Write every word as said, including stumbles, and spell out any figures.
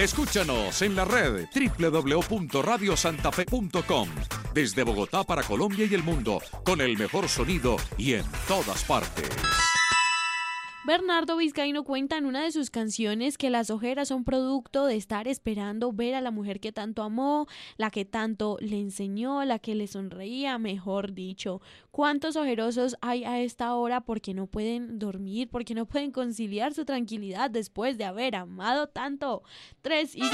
Escúchanos en la red doble u doble u doble u punto radio santa fe punto com. Desde Bogotá para Colombia y el mundo, con el mejor sonido y en todas partes. Bernardo Vizcaíno cuenta en una de sus canciones que las ojeras son producto de estar esperando ver a la mujer que tanto amó, la que tanto le enseñó, la que le sonreía, mejor dicho. ¿Cuántos ojerosos hay a esta hora porque no pueden dormir, porque no pueden conciliar su tranquilidad después de haber amado tanto? Tres y